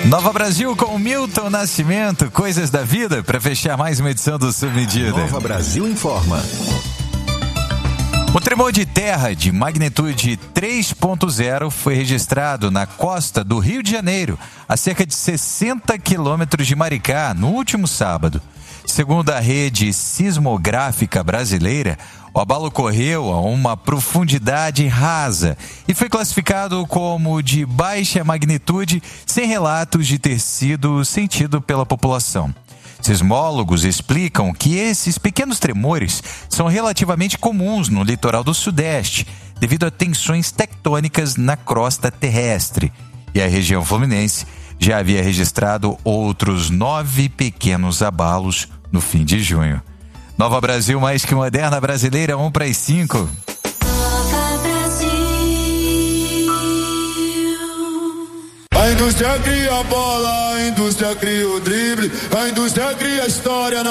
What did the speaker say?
Nova Brasil com Milton Nascimento, coisas da vida, para fechar mais uma edição do Sob Medida. Nova Brasil informa. O tremor de terra de magnitude 3.0 foi registrado na costa do Rio de Janeiro, a cerca de 60 quilômetros de Maricá, no último sábado. Segundo a rede sismográfica brasileira, o abalo ocorreu a uma profundidade rasa e foi classificado como de baixa magnitude, sem relatos de ter sido sentido pela população. Sismólogos explicam que esses pequenos tremores são relativamente comuns no litoral do Sudeste, devido a tensões tectônicas na crosta terrestre. E a região fluminense já havia registrado outros 9 pequenos abalos no fim de junho. Nova Brasil, mais que moderna brasileira, 1:05. A indústria cria a bola, a indústria cria o drible, a indústria cria a história.